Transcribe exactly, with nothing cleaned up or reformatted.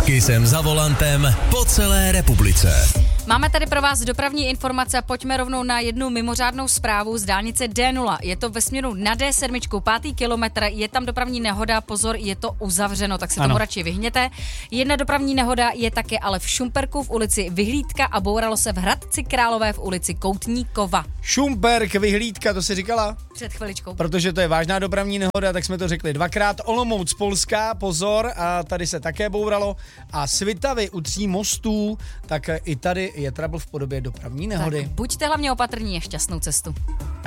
Kysem za volantem po celé republice. Máme tady pro vás dopravní informace, pojďme rovnou na jednu mimořádnou zprávu z dálnice D nula. Je to ve směru na D sedm, pátý kilometr, je tam dopravní nehoda, pozor, je to uzavřeno, tak se Ano. tomu radši vyhněte. Jedna dopravní nehoda je také ale v Šumperku v ulici Vyhlídka a bouralo se v Hradci Králové v ulici Koutníkova. Šumperk, Vyhlídka, to si říkala? Před chviličkou. Protože to je vážná dopravní nehoda, tak jsme to řekli dvakrát. Olomouc, Polská, pozor, a tady se také bouralo. A Svitavy u Tří mostů, tak i tady je trouble v podobě dopravní nehody. Tak buďte hlavně opatrní a šťastnou cestu.